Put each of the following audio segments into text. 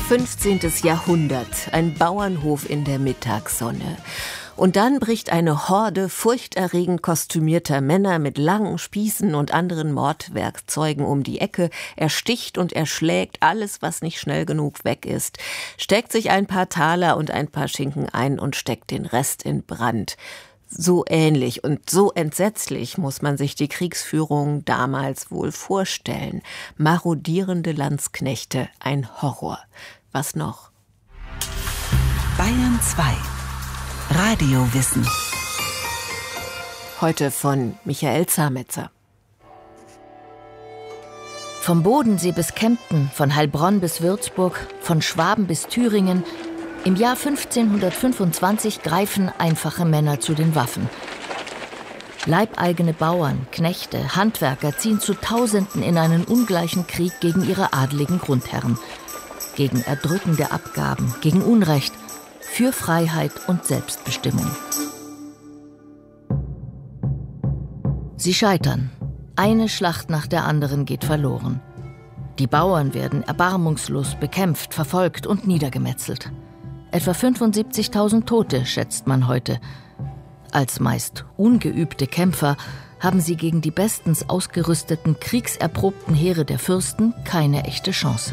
15. Jahrhundert, ein Bauernhof in der Mittagssonne. Und dann bricht eine Horde furchterregend kostümierter Männer mit langen Spießen und anderen Mordwerkzeugen um die Ecke, ersticht und erschlägt alles, was nicht schnell genug weg ist, steckt sich ein paar Taler und ein paar Schinken ein und steckt den Rest in Brand. So ähnlich und so entsetzlich muss man sich die Kriegsführung damals wohl vorstellen. Marodierende Landsknechte, ein Horror. Was noch? Bayern 2. Radiowissen. Heute von Michael Zametzer. Vom Bodensee bis Kempten, von Heilbronn bis Würzburg, von Schwaben bis Thüringen. Im Jahr 1525 greifen einfache Männer zu den Waffen. Leibeigene Bauern, Knechte, Handwerker ziehen zu Tausenden in einen ungleichen Krieg gegen ihre adligen Grundherren. Gegen erdrückende Abgaben, gegen Unrecht, für Freiheit und Selbstbestimmung. Sie scheitern. Eine Schlacht nach der anderen geht verloren. Die Bauern werden erbarmungslos bekämpft, verfolgt und niedergemetzelt. Etwa 75.000 Tote schätzt man heute. Als meist ungeübte Kämpfer haben sie gegen die bestens ausgerüsteten, kriegserprobten Heere der Fürsten keine echte Chance.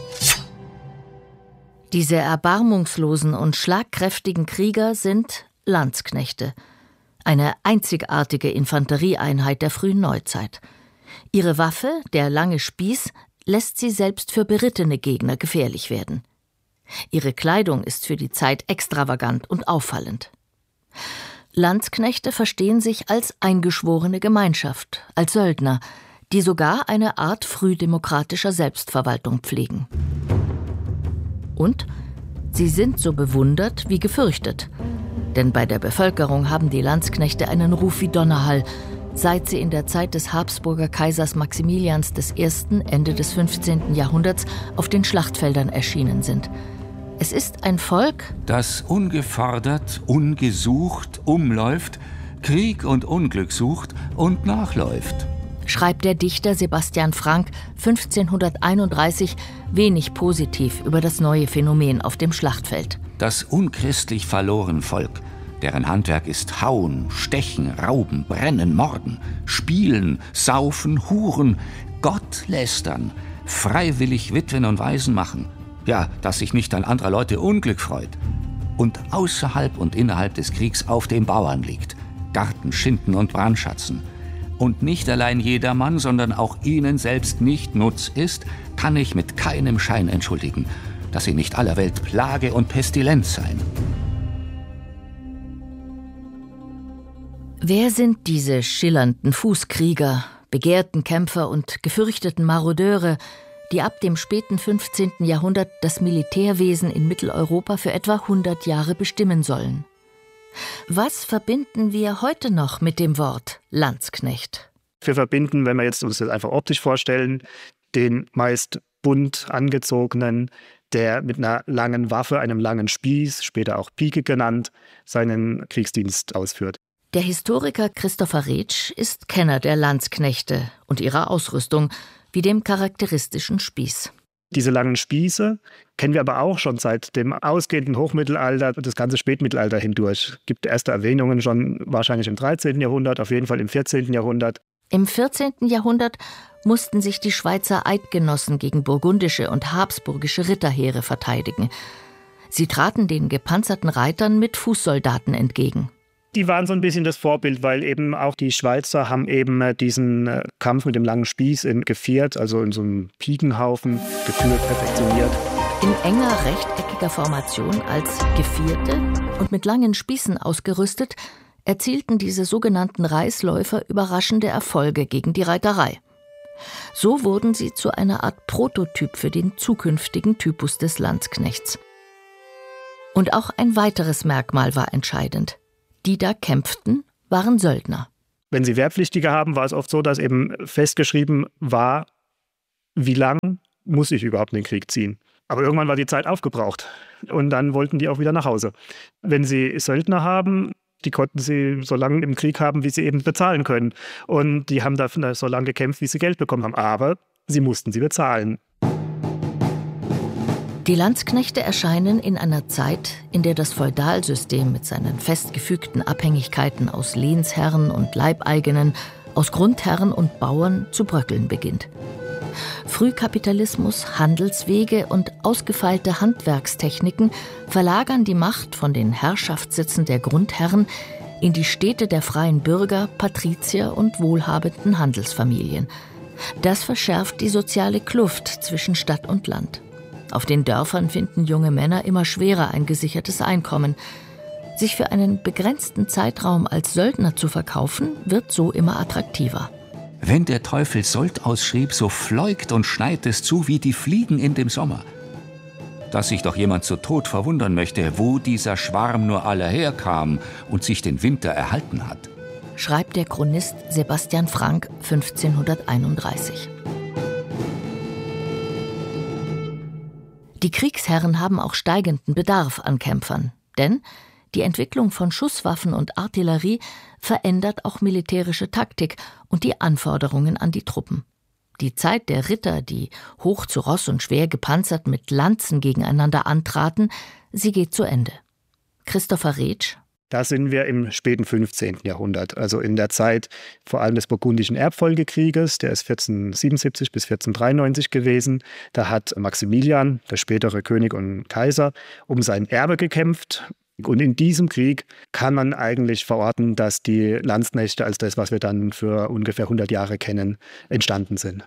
Diese erbarmungslosen und schlagkräftigen Krieger sind Landsknechte, eine einzigartige Infanterieeinheit der frühen Neuzeit. Ihre Waffe, der lange Spieß, lässt sie selbst für berittene Gegner gefährlich werden. Ihre Kleidung ist für die Zeit extravagant und auffallend. Landsknechte verstehen sich als eingeschworene Gemeinschaft, als Söldner, die sogar eine Art frühdemokratischer Selbstverwaltung pflegen. Und sie sind so bewundert wie gefürchtet. Denn bei der Bevölkerung haben die Landsknechte einen Ruf wie Donnerhall, seit sie in der Zeit des Habsburger Kaisers Maximilians I. Ende des 15. Jahrhunderts auf den Schlachtfeldern erschienen sind. Es ist ein Volk, das ungefordert, ungesucht umläuft, Krieg und Unglück sucht und nachläuft, schreibt der Dichter Sebastian Frank 1531 wenig positiv über das neue Phänomen auf dem Schlachtfeld. Das unchristlich verloren Volk, deren Handwerk ist Hauen, Stechen, Rauben, Brennen, Morden, Spielen, Saufen, Huren, Gott lästern, freiwillig Witwen und Waisen machen, ja, dass sich nicht an anderer Leute Unglück freut und außerhalb und innerhalb des Kriegs auf den Bauern liegt, Garten, Schinden und Brandschatzen. Und nicht allein jedermann, sondern auch ihnen selbst nicht Nutz ist, kann ich mit keinem Schein entschuldigen, dass sie nicht aller Welt Plage und Pestilenz seien. Wer sind diese schillernden Fußkrieger, begehrten Kämpfer und gefürchteten Marodeure, die ab dem späten 15. Jahrhundert das Militärwesen in Mitteleuropa für etwa 100 Jahre bestimmen sollen? Was verbinden wir heute noch mit dem Wort Landsknecht? Wir verbinden, wenn wir jetzt uns das einfach optisch vorstellen, den meist bunt angezogenen, der mit einer langen Waffe, einem langen Spieß, später auch Pike genannt, seinen Kriegsdienst ausführt. Der Historiker Christopher Rätsch ist Kenner der Landsknechte und ihrer Ausrüstung, wie dem charakteristischen Spieß. Diese langen Spieße kennen wir aber auch schon seit dem ausgehenden Hochmittelalter und das ganze Spätmittelalter hindurch. Es gibt erste Erwähnungen schon wahrscheinlich im 13. Jahrhundert, auf jeden Fall im 14. Jahrhundert. Im 14. Jahrhundert mussten sich die Schweizer Eidgenossen gegen burgundische und habsburgische Ritterheere verteidigen. Sie traten den gepanzerten Reitern mit Fußsoldaten entgegen. Die waren so ein bisschen das Vorbild, weil eben auch die Schweizer haben eben diesen Kampf mit dem langen Spieß geviert, also in so einem Pikenhaufen geführt, perfektioniert. In enger rechteckiger Formation als Gevierte und mit langen Spießen ausgerüstet, erzielten diese sogenannten Reisläufer überraschende Erfolge gegen die Reiterei. So wurden sie zu einer Art Prototyp für den zukünftigen Typus des Landsknechts. Und auch ein weiteres Merkmal war entscheidend. Die da kämpften, waren Söldner. Wenn sie Wehrpflichtige haben, war es oft so, dass eben festgeschrieben war, wie lang muss ich überhaupt in den Krieg ziehen. Aber irgendwann war die Zeit aufgebraucht und dann wollten die auch wieder nach Hause. Wenn sie Söldner haben, die konnten sie so lange im Krieg haben, wie sie eben bezahlen können. Und die haben dafür so lange gekämpft, wie sie Geld bekommen haben. Aber sie mussten sie bezahlen. Die Landsknechte erscheinen in einer Zeit, in der das Feudalsystem mit seinen festgefügten Abhängigkeiten aus Lehnsherren und Leibeigenen, aus Grundherren und Bauern zu bröckeln beginnt. Frühkapitalismus, Handelswege und ausgefeilte Handwerkstechniken verlagern die Macht von den Herrschaftssitzen der Grundherren in die Städte der freien Bürger, Patrizier und wohlhabenden Handelsfamilien. Das verschärft die soziale Kluft zwischen Stadt und Land. Auf den Dörfern finden junge Männer immer schwerer ein gesichertes Einkommen. Sich für einen begrenzten Zeitraum als Söldner zu verkaufen, wird so immer attraktiver. Wenn der Teufel Sold ausschrieb, so fleigt und schneit es zu wie die Fliegen in dem Sommer. Dass sich doch jemand zu Tod verwundern möchte, wo dieser Schwarm nur alle herkam und sich den Winter erhalten hat, schreibt der Chronist Sebastian Frank 1531. Die Kriegsherren haben auch steigenden Bedarf an Kämpfern, denn die Entwicklung von Schusswaffen und Artillerie verändert auch militärische Taktik und die Anforderungen an die Truppen. Die Zeit der Ritter, die hoch zu Ross und schwer gepanzert mit Lanzen gegeneinander antraten, sie geht zu Ende. Christopher Rätsch. Da sind wir im späten 15. Jahrhundert, also in der Zeit vor allem des Burgundischen Erbfolgekrieges, der ist 1477 bis 1493 gewesen. Da hat Maximilian, der spätere König und Kaiser, um sein Erbe gekämpft. Und in diesem Krieg kann man eigentlich verorten, dass die Landsknechte als das, was wir dann für ungefähr 100 Jahre kennen, entstanden sind.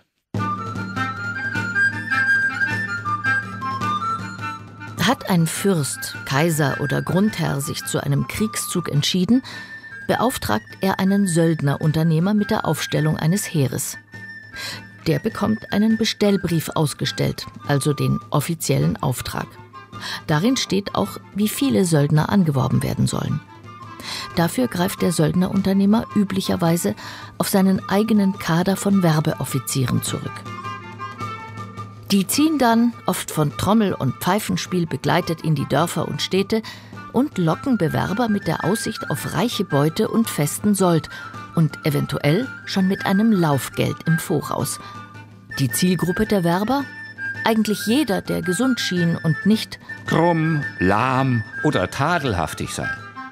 Hat ein Fürst, Kaiser oder Grundherr sich zu einem Kriegszug entschieden, beauftragt er einen Söldnerunternehmer mit der Aufstellung eines Heeres. Der bekommt einen Bestellbrief ausgestellt, also den offiziellen Auftrag. Darin steht auch, wie viele Söldner angeworben werden sollen. Dafür greift der Söldnerunternehmer üblicherweise auf seinen eigenen Kader von Werbeoffizieren zurück. Die ziehen dann, oft von Trommel- und Pfeifenspiel begleitet, in die Dörfer und Städte und locken Bewerber mit der Aussicht auf reiche Beute und festen Sold und eventuell schon mit einem Laufgeld im Voraus. Die Zielgruppe der Werber? Eigentlich jeder, der gesund schien und nicht krumm, lahm oder tadelhaftig sei.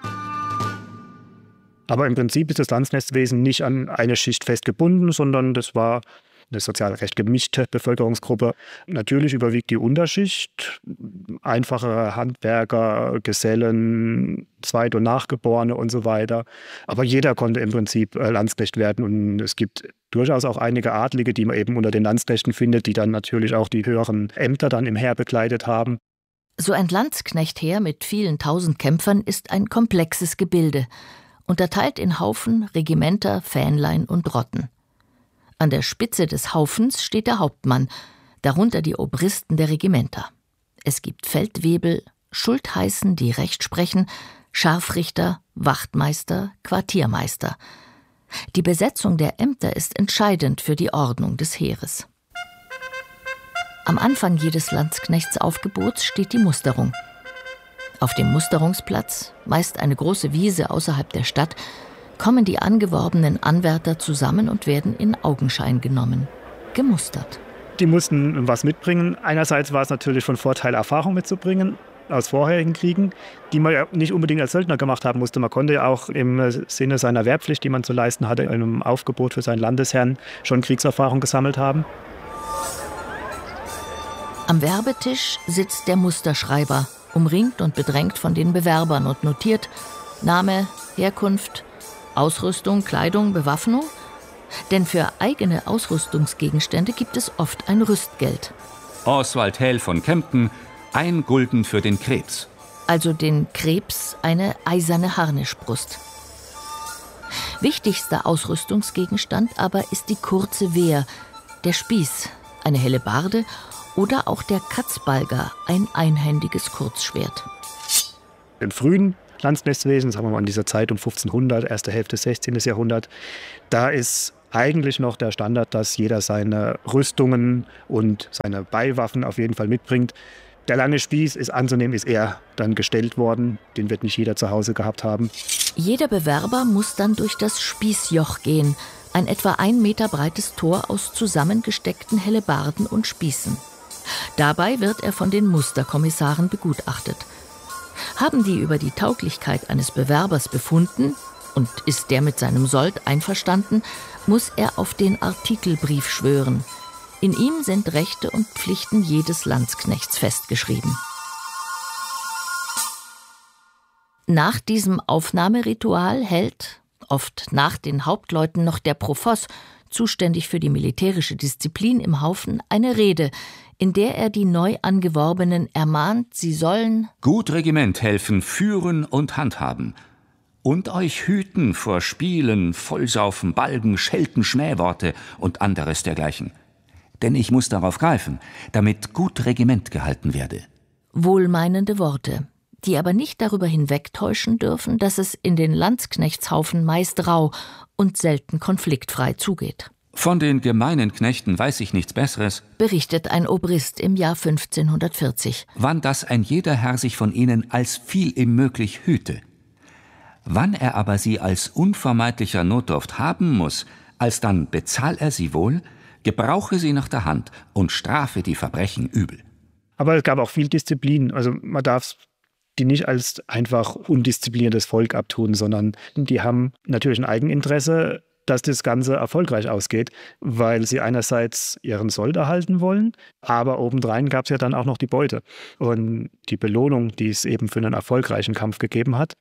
Aber im Prinzip ist das Landsknechtswesen nicht an eine Schicht festgebunden, sondern das war eine sozial recht gemischte Bevölkerungsgruppe. Natürlich überwiegt die Unterschicht, einfache Handwerker, Gesellen, Zweit- und Nachgeborene und so weiter. Aber jeder konnte im Prinzip Landsknecht werden und es gibt durchaus auch einige Adlige, die man eben unter den Landsknechten findet, die dann natürlich auch die höheren Ämter dann im Heer bekleidet haben. So ein Landsknechtheer mit vielen tausend Kämpfern ist ein komplexes Gebilde, unterteilt in Haufen, Regimenter, Fähnlein und Rotten. An der Spitze des Haufens steht der Hauptmann, darunter die Obristen der Regimenter. Es gibt Feldwebel, Schultheißen, die Recht sprechen, Scharfrichter, Wachtmeister, Quartiermeister. Die Besetzung der Ämter ist entscheidend für die Ordnung des Heeres. Am Anfang jedes Landsknechtsaufgebots steht die Musterung. Auf dem Musterungsplatz, meist eine große Wiese außerhalb der Stadt, kommen die angeworbenen Anwärter zusammen und werden in Augenschein genommen, gemustert. Die mussten was mitbringen. Einerseits war es natürlich von Vorteil, Erfahrung mitzubringen aus vorherigen Kriegen, die man ja nicht unbedingt als Söldner gemacht haben musste. Man konnte ja auch im Sinne seiner Wehrpflicht, die man zu leisten hatte, in einem Aufgebot für seinen Landesherrn schon Kriegserfahrung gesammelt haben. Am Werbetisch sitzt der Musterschreiber, umringt und bedrängt von den Bewerbern und notiert Name, Herkunft, Ausrüstung, Kleidung, Bewaffnung. Denn für eigene Ausrüstungsgegenstände gibt es oft ein Rüstgeld. Oswald Hell von Kempten, 1 Gulden für den Krebs. Also den Krebs, eine eiserne Harnischbrust. Wichtigster Ausrüstungsgegenstand aber ist die kurze Wehr, der Spieß, eine Hellebarde oder auch der Katzbalger, ein einhändiges Kurzschwert. Im frühen Landsknechtswesen, sagen wir mal in dieser Zeit um 1500, erste Hälfte des 16. Jahrhunderts, da ist eigentlich noch der Standard, dass jeder seine Rüstungen und seine Beiwaffen auf jeden Fall mitbringt. Der lange Spieß ist anzunehmen, ist eher dann gestellt worden. Den wird nicht jeder zu Hause gehabt haben. Jeder Bewerber muss dann durch das Spießjoch gehen, ein etwa 1 Meter breites Tor aus zusammengesteckten Hellebarden und Spießen. Dabei wird er von den Musterkommissaren begutachtet. Haben die über die Tauglichkeit eines Bewerbers befunden und ist der mit seinem Sold einverstanden, muss er auf den Artikelbrief schwören. In ihm sind Rechte und Pflichten jedes Landsknechts festgeschrieben. Nach diesem Aufnahmeritual hält, oft nach den Hauptleuten, noch der Profoss, zuständig für die militärische Disziplin im Haufen, eine Rede, in der er die neu Angeworbenen ermahnt, sie sollen gut Regiment helfen, führen und handhaben und euch hüten vor Spielen, Vollsaufen, Balgen, Schelten, Schmähworte und anderes dergleichen. Denn ich muss darauf greifen, damit gut Regiment gehalten werde. Wohlmeinende Worte, die aber nicht darüber hinwegtäuschen dürfen, dass es in den Landsknechtshaufen meist rau und selten konfliktfrei zugeht. Von den gemeinen Knechten weiß ich nichts Besseres, berichtet ein Obrist im Jahr 1540. Wann das ein jeder Herr sich von ihnen als viel ihm möglich hüte. Wann er aber sie als unvermeidlicher Notdurft haben muss, alsdann bezahl er sie wohl, gebrauche sie nach der Hand und strafe die Verbrechen übel. Aber es gab auch viel Disziplin. Also man darf die nicht als einfach undiszipliniertes Volk abtun, sondern die haben natürlich ein Eigeninteresse, dass das Ganze erfolgreich ausgeht, weil sie einerseits ihren Sold erhalten wollen, aber obendrein gab es ja dann auch noch die Beute und die Belohnung, die es eben für einen erfolgreichen Kampf gegeben hat.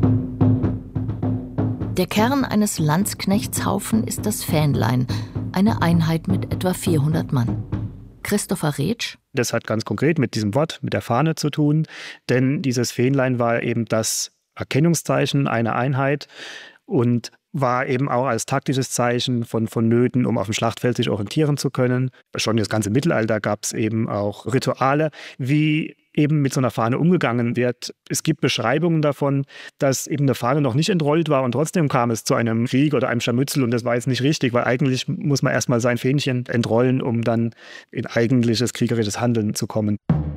Der Kern eines Landsknechtshaufen ist das Fähnlein, eine Einheit mit etwa 400 Mann. Christopher Retsch. Das hat ganz konkret mit diesem Wort, mit der Fahne zu tun, denn dieses Fähnlein war eben das Erkennungszeichen einer Einheit und war eben auch als taktisches Zeichen vonnöten, um auf dem Schlachtfeld sich orientieren zu können. Schon das ganze Mittelalter gab es eben auch Rituale, wie eben mit so einer Fahne umgegangen wird. Es gibt Beschreibungen davon, dass eben eine Fahne noch nicht entrollt war und trotzdem kam es zu einem Krieg oder einem Scharmützel und das war jetzt nicht richtig, weil eigentlich muss man erstmal sein Fähnchen entrollen, um dann in eigentliches kriegerisches Handeln zu kommen.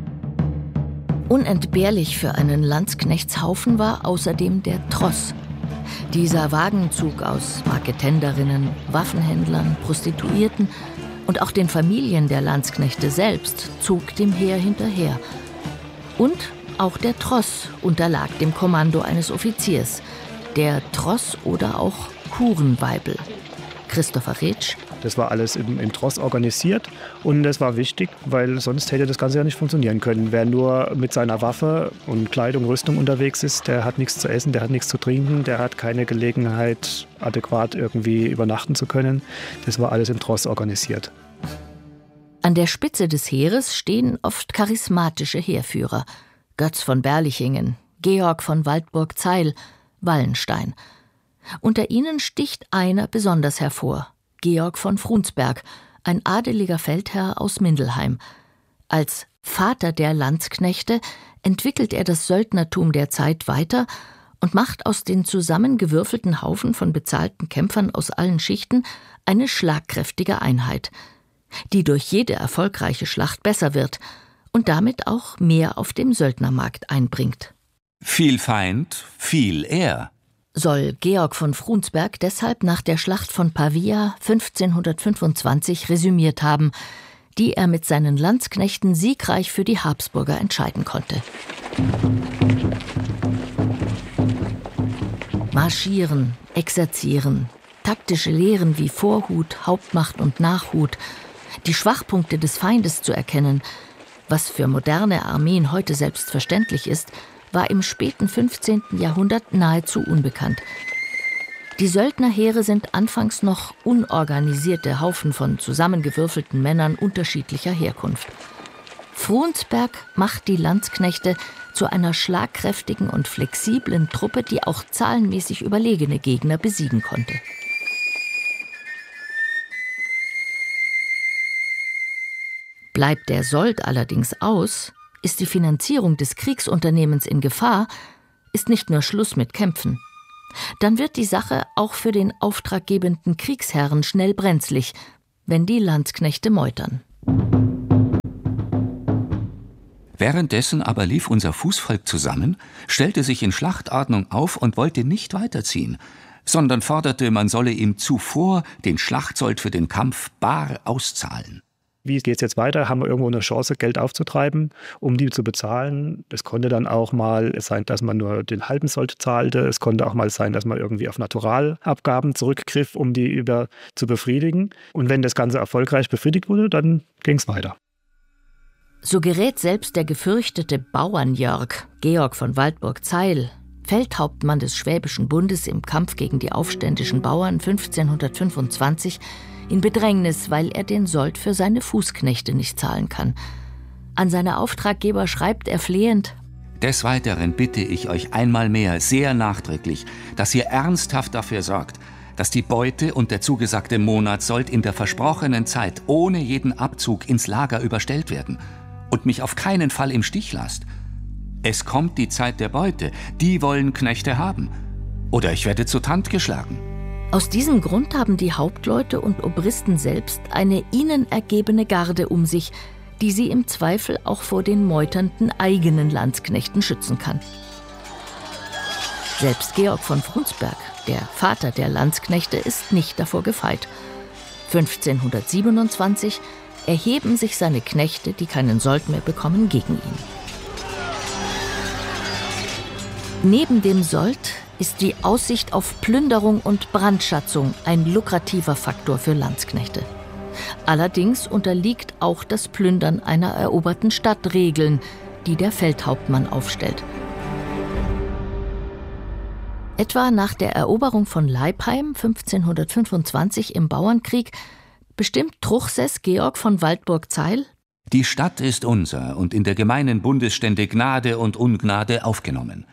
Unentbehrlich für einen Landsknechtshaufen war außerdem der Tross. Dieser Wagenzug aus Marketenderinnen, Waffenhändlern, Prostituierten und auch den Familien der Landsknechte selbst zog dem Heer hinterher. Und auch der Tross unterlag dem Kommando eines Offiziers, der Tross oder auch Hurenweibel. Christopher Retsch. Das war alles im Tross organisiert und das war wichtig, weil sonst hätte das Ganze ja nicht funktionieren können. Wer nur mit seiner Waffe und Kleidung, Rüstung unterwegs ist, der hat nichts zu essen, der hat nichts zu trinken, der hat keine Gelegenheit, adäquat irgendwie übernachten zu können. Das war alles im Tross organisiert. An der Spitze des Heeres stehen oft charismatische Heerführer. Götz von Berlichingen, Georg von Waldburg-Zeil, Wallenstein. Unter ihnen sticht einer besonders hervor, Georg von Frunsberg, ein adeliger Feldherr aus Mindelheim. Als Vater der Landsknechte entwickelt er das Söldnertum der Zeit weiter und macht aus den zusammengewürfelten Haufen von bezahlten Kämpfern aus allen Schichten eine schlagkräftige Einheit, die durch jede erfolgreiche Schlacht besser wird und damit auch mehr auf dem Söldnermarkt einbringt. Viel Feind, viel Ehr. Soll Georg von Frunsberg deshalb nach der Schlacht von Pavia 1525 resümiert haben, die er mit seinen Landsknechten siegreich für die Habsburger entscheiden konnte. Marschieren, exerzieren, taktische Lehren wie Vorhut, Hauptmacht und Nachhut, die Schwachpunkte des Feindes zu erkennen, was für moderne Armeen heute selbstverständlich ist, war im späten 15. Jahrhundert nahezu unbekannt. Die Söldnerheere sind anfangs noch unorganisierte Haufen von zusammengewürfelten Männern unterschiedlicher Herkunft. Frunsberg macht die Landsknechte zu einer schlagkräftigen und flexiblen Truppe, die auch zahlenmäßig überlegene Gegner besiegen konnte. Bleibt der Sold allerdings aus, ist die Finanzierung des Kriegsunternehmens in Gefahr, ist nicht nur Schluss mit Kämpfen. Dann wird die Sache auch für den auftraggebenden Kriegsherren schnell brenzlig, wenn die Landsknechte meutern. Währenddessen aber lief unser Fußvolk zusammen, stellte sich in Schlachtordnung auf und wollte nicht weiterziehen, sondern forderte, man solle ihm zuvor den Schlachtsold für den Kampf bar auszahlen. Wie geht es jetzt weiter? Haben wir irgendwo eine Chance, Geld aufzutreiben, um die zu bezahlen? Es konnte dann auch mal sein, dass man nur den halben Sold zahlte. Es konnte auch mal sein, dass man irgendwie auf Naturalabgaben zurückgriff, um die zu befriedigen. Und wenn das Ganze erfolgreich befriedigt wurde, dann ging es weiter. So gerät selbst der gefürchtete Bauernjörg, Georg von Waldburg-Zeil, Feldhauptmann des Schwäbischen Bundes im Kampf gegen die aufständischen Bauern 1525, in Bedrängnis, weil er den Sold für seine Fußknechte nicht zahlen kann. An seine Auftraggeber schreibt er flehend: Des Weiteren bitte ich euch einmal mehr sehr nachdrücklich, dass ihr ernsthaft dafür sorgt, dass die Beute und der zugesagte Monatssold in der versprochenen Zeit ohne jeden Abzug ins Lager überstellt werden und mich auf keinen Fall im Stich lasst. Es kommt die Zeit der Beute, die wollen Knechte haben. Oder ich werde zu Tand geschlagen. Aus diesem Grund haben die Hauptleute und Obristen selbst eine ihnen ergebene Garde um sich, die sie im Zweifel auch vor den meuternden eigenen Landsknechten schützen kann. Selbst Georg von Frunsberg, der Vater der Landsknechte, ist nicht davor gefeit. 1527 erheben sich seine Knechte, die keinen Sold mehr bekommen, gegen ihn. Neben dem Sold ist die Aussicht auf Plünderung und Brandschatzung ein lukrativer Faktor für Landsknechte. Allerdings unterliegt auch das Plündern einer eroberten Stadt Regeln, die der Feldhauptmann aufstellt. Etwa nach der Eroberung von Leipheim 1525 im Bauernkrieg bestimmt Truchsess Georg von Waldburg-Zeil: Die Stadt ist unser und in der gemeinen Bundesstände Gnade und Ungnade aufgenommen.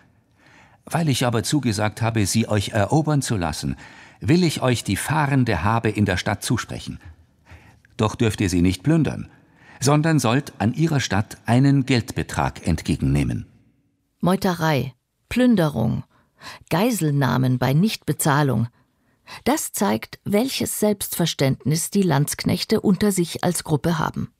Weil ich aber zugesagt habe, sie euch erobern zu lassen, will ich euch die fahrende Habe in der Stadt zusprechen. Doch dürft ihr sie nicht plündern, sondern sollt an ihrer Stadt einen Geldbetrag entgegennehmen. Meuterei, Plünderung, Geiselnahmen bei Nichtbezahlung. Das zeigt, welches Selbstverständnis die Landsknechte unter sich als Gruppe haben.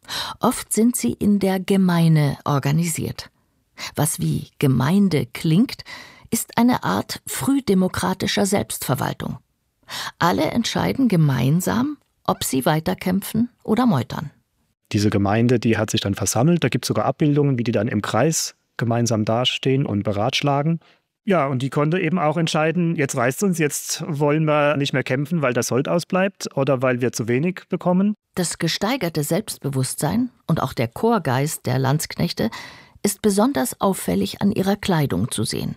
Oft sind sie in der Gemeine organisiert. Was wie Gemeinde klingt, ist eine Art frühdemokratischer Selbstverwaltung. Alle entscheiden gemeinsam, ob sie weiterkämpfen oder meutern. Diese Gemeinde, die hat sich dann versammelt. Da gibt es sogar Abbildungen, wie die dann im Kreis gemeinsam dastehen und beratschlagen. Ja, und die konnte eben auch entscheiden, jetzt reißt es uns, jetzt wollen wir nicht mehr kämpfen, weil der Sold ausbleibt oder weil wir zu wenig bekommen. Das gesteigerte Selbstbewusstsein und auch der Chorgeist der Landsknechte ist besonders auffällig an ihrer Kleidung zu sehen.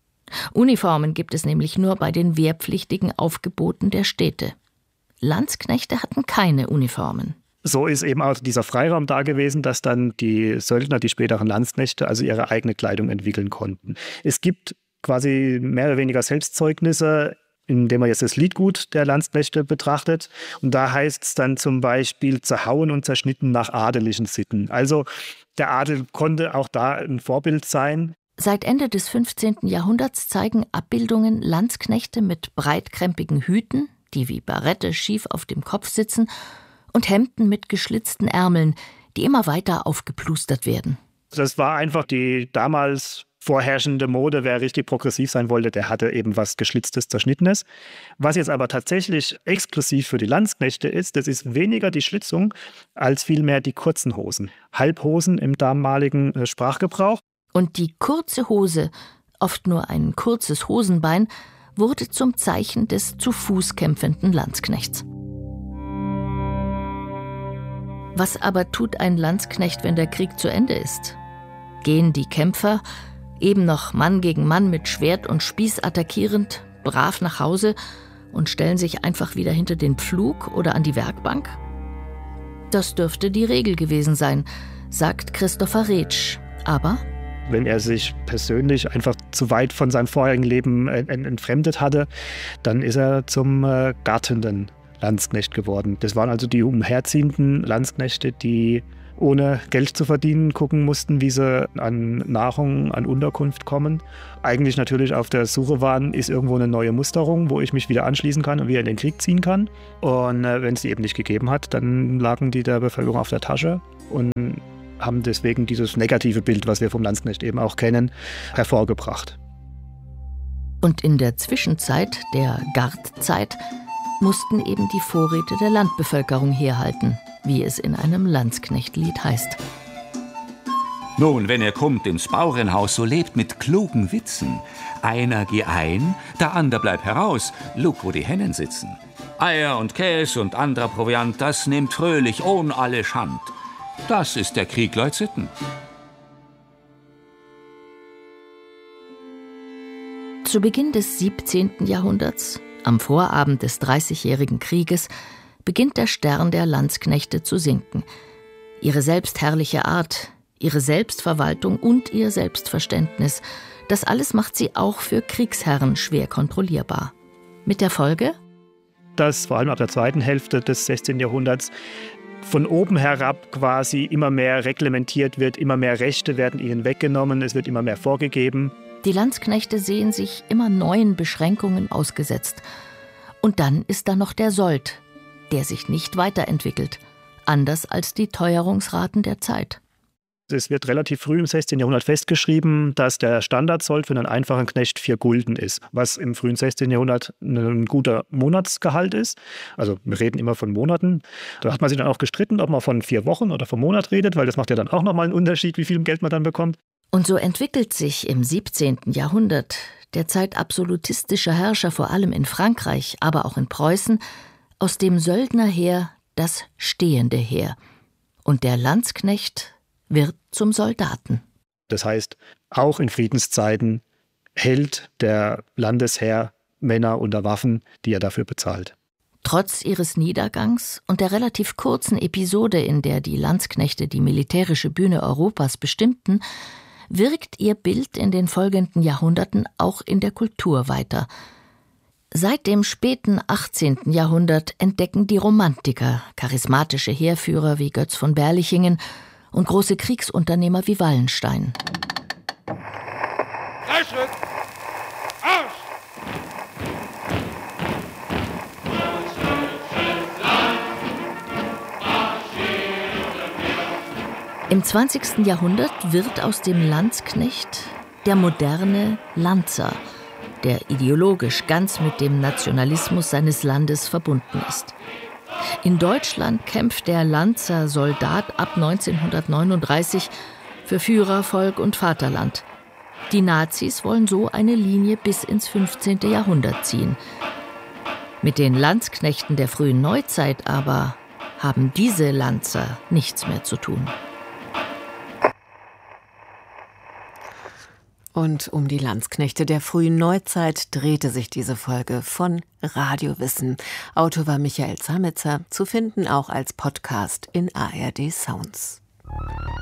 Uniformen gibt es nämlich nur bei den wehrpflichtigen Aufgeboten der Städte. Landsknechte hatten keine Uniformen. So ist eben auch dieser Freiraum da gewesen, dass dann die Söldner, die späteren Landsknechte, also ihre eigene Kleidung entwickeln konnten. Es gibt quasi mehr oder weniger Selbstzeugnisse, indem man jetzt das Liedgut der Landsknechte betrachtet. Und da heißt es dann zum Beispiel zerhauen und zerschnitten nach adelichen Sitten. Also der Adel konnte auch da ein Vorbild sein. Seit Ende des 15. Jahrhunderts zeigen Abbildungen Landsknechte mit breitkrempigen Hüten, die wie Barette schief auf dem Kopf sitzen, und Hemden mit geschlitzten Ärmeln, die immer weiter aufgeplustert werden. Das war einfach die damals vorherrschende Mode. Wer richtig progressiv sein wollte, der hatte eben was Geschlitztes, Zerschnittenes. Was jetzt aber tatsächlich exklusiv für die Landsknechte ist, das ist weniger die Schlitzung, als vielmehr die kurzen Hosen. Halbhosen im damaligen Sprachgebrauch. Und die kurze Hose, oft nur ein kurzes Hosenbein, wurde zum Zeichen des zu Fuß kämpfenden Landsknechts. Was aber tut ein Landsknecht, wenn der Krieg zu Ende ist? Gehen die Kämpfer, eben noch Mann gegen Mann mit Schwert und Spieß attackierend, brav nach Hause und stellen sich einfach wieder hinter den Pflug oder an die Werkbank? Das dürfte die Regel gewesen sein, sagt Christopher Retsch. Aber wenn er sich persönlich einfach zu weit von seinem vorherigen Leben entfremdet hatte, dann ist er zum gartenden Landsknecht geworden. Das waren also die umherziehenden Landsknechte, die ohne Geld zu verdienen gucken mussten, wie sie an Nahrung, an Unterkunft kommen. Eigentlich natürlich auf der Suche waren, ist irgendwo eine neue Musterung, wo ich mich wieder anschließen kann und wieder in den Krieg ziehen kann. Und wenn es die eben nicht gegeben hat, dann lagen die der Bevölkerung auf der Tasche und haben deswegen dieses negative Bild, was wir vom Landsknecht eben auch kennen, hervorgebracht. Und in der Zwischenzeit, der Gardzeit, mussten eben die Vorräte der Landbevölkerung herhalten, wie es in einem Landsknechtlied heißt. Nun, wenn ihr kommt ins Bauernhaus, so lebt mit klugen Witzen. Einer geh ein, der ander bleib heraus, luck, wo die Hennen sitzen. Eier und Käs und anderer Proviant, das nehmt fröhlich, ohn alle Schand. Das ist der Krieg, Leut Sitten. Zu Beginn des 17. Jahrhunderts, am Vorabend des Dreißigjährigen Krieges, beginnt der Stern der Landsknechte zu sinken. Ihre selbstherrliche Art, ihre Selbstverwaltung und ihr Selbstverständnis, das alles macht sie auch für Kriegsherren schwer kontrollierbar. Mit der Folge? Dass vor allem ab der zweiten Hälfte des 16. Jahrhunderts von oben herab quasi immer mehr reglementiert wird, immer mehr Rechte werden ihnen weggenommen, es wird immer mehr vorgegeben. Die Landsknechte sehen sich immer neuen Beschränkungen ausgesetzt. Und dann ist da noch der Sold, der sich nicht weiterentwickelt, anders als die Teuerungsraten der Zeit. Es wird relativ früh im 16. Jahrhundert festgeschrieben, dass der Standardsold für einen einfachen Knecht 4 Gulden ist, was im frühen 16. Jahrhundert ein guter Monatsgehalt ist. Also wir reden immer von Monaten. Da hat man sich dann auch gestritten, ob man von 4 Wochen oder vom Monat redet, weil das macht ja dann auch nochmal einen Unterschied, wie viel Geld man dann bekommt. Und so entwickelt sich im 17. Jahrhundert, der Zeit absolutistischer Herrscher vor allem in Frankreich, aber auch in Preußen, aus dem Söldnerheer das stehende Heer. Und der Landsknecht wird zum Soldaten. Das heißt, auch in Friedenszeiten hält der Landesherr Männer unter Waffen, die er dafür bezahlt. Trotz ihres Niedergangs und der relativ kurzen Episode, in der die Landsknechte die militärische Bühne Europas bestimmten, wirkt ihr Bild in den folgenden Jahrhunderten auch in der Kultur weiter. Seit dem späten 18. Jahrhundert entdecken die Romantiker charismatische Heerführer wie Götz von Berlichingen und große Kriegsunternehmer wie Wallenstein. Dreischritt! Arsch! Im 20. Jahrhundert wird aus dem Landsknecht der moderne Lanzer, der ideologisch ganz mit dem Nationalismus seines Landes verbunden ist. In Deutschland kämpft der Lanzer Soldat ab 1939 für Führer, Volk und Vaterland. Die Nazis wollen so eine Linie bis ins 15. Jahrhundert ziehen. Mit den Landsknechten der frühen Neuzeit aber haben diese Lanzer nichts mehr zu tun. Und um die Landsknechte der frühen Neuzeit drehte sich diese Folge von Radiowissen. Autor war Michael Zametzer, zu finden auch als Podcast in ARD Sounds.